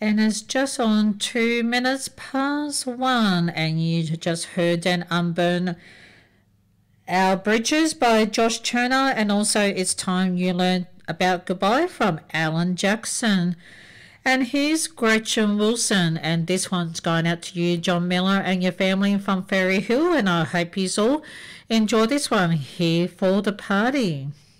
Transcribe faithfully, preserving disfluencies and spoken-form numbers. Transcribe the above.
And it's just on two minutes past one, and you just heard an Unburn Our Bridges by Josh Turner, and also It's Time You Learned About Goodbye from Alan Jackson. And here's Gretchen Wilson, and this one's going out to you, John Miller, and your family from Ferry Hill, and I hope you all enjoy this one here for the party.